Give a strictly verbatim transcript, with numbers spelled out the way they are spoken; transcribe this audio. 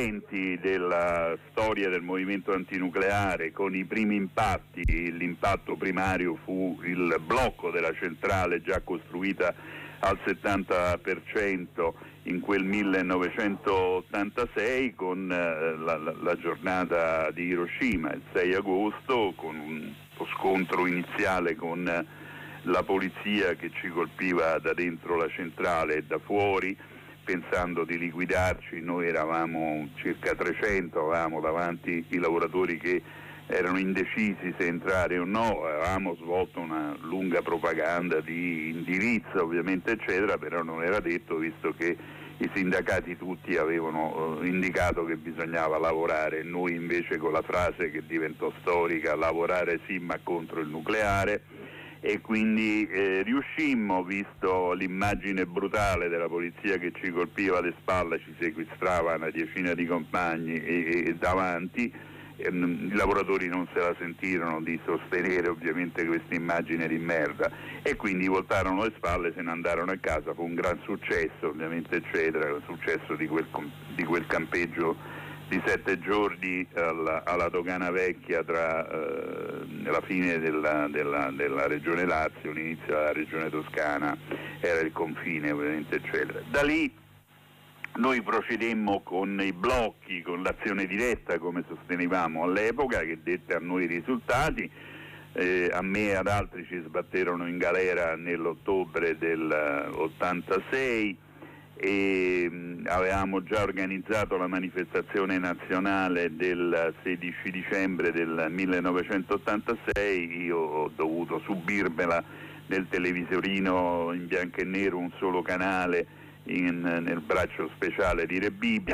momenti della storia del movimento antinucleare, con i primi impatti. L'impatto primario fu il blocco della centrale già costruita al settanta per cento in quel millenovecentottantasei, con eh, la, la, la giornata di Hiroshima, il sei agosto, con un scontro iniziale con eh, la polizia che ci colpiva da dentro la centrale e da fuori, pensando di liquidarci. Noi eravamo circa trecento, avevamo davanti i lavoratori che erano indecisi se entrare o no, avevamo svolto una lunga propaganda di indirizzo ovviamente eccetera, però non era detto, visto che i sindacati tutti avevano eh, indicato che bisognava lavorare. Noi invece, con la frase che diventò storica, lavorare sì ma contro il nucleare, e quindi eh, riuscimmo, visto l'immagine brutale della polizia che ci colpiva alle spalle, ci sequestrava una decina di compagni e, e davanti, eh, i lavoratori non se la sentirono di sostenere ovviamente questa immagine di merda, e quindi voltarono le spalle, se ne andarono a casa. Fu un gran successo ovviamente eccetera, il successo di quel, di quel campeggio di sette giorni alla, alla Dogana Vecchia, tra eh, la fine della, della, della regione Lazio, l'inizio della regione Toscana, era il confine ovviamente eccetera. Da lì noi procedemmo con i blocchi, con l'azione diretta come sostenevamo all'epoca, che dette a noi i risultati. Eh, a me e ad altri ci sbatterono in galera nell'ottobre dell'ottantasei, e mh, avevamo già organizzato la manifestazione nazionale del sedici dicembre del millenovecentottantasei. Io ho dovuto subirmela nel televisorino in bianco e nero, un solo canale, in, nel braccio speciale di Rebibbia,